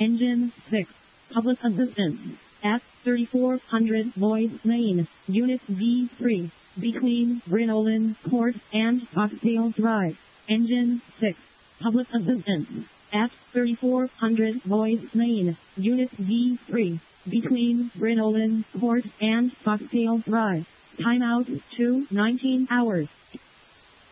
Engine 6. Public assistance. At 3400 Lloyd Lane, Unit V3, between Brinolan Court and Foxdale Drive. Engine 6. Public assistance. At 3400 Lloyd Lane, Unit V3, between Brinolan Court and Foxdale Drive. Timeout 2:19 hours.